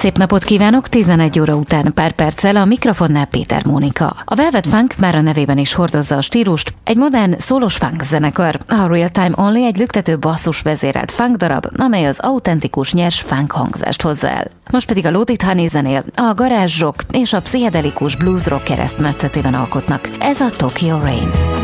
Szép napot kívánok, 11 óra után pár perccel a mikrofonnál Péter Mónika. A Velvet Funk már a nevében is hordozza a stílust, egy modern szólos funk zenekar. A Real Time Only egy lüktető basszus vezérelt funk darab, amely az autentikus nyers funk hangzást hozza el. Most pedig a Loaded Honey zenél a garázs rock és a pszichedelikus blues rock keresztmetszetében alkotnak. Ez a Tokyo Rain.